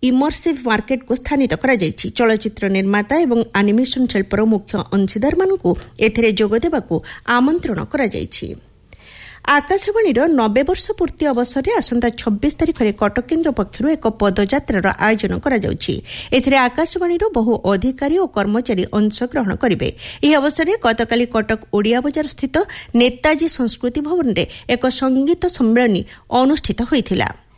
Immersive market को स्थानित करा जायछि। चलचित्र निर्माता एवं एनिमेशन शिल्पर मुख्य अंशीदार मानकु एथिरे जोग देबाकू आमंत्रण करा जायछि। आकाशवाणी 90 वर्ष पूर्ति अवसर में आसंता 26 तारिख में कटक केन्द्र पक्षर एक पदयात्रार आयोजन करा जाउछि। एथिरे आकाशवाणी बहु अधिकारी और कर्मचारी अंशग्रहण करिवे। यह अवसर में गतकाली कटक ओडिया बजार स्थित नेताजी संस्कृति भवन में एक संगीत सम्मेलन अनुष्ठित होइथिला।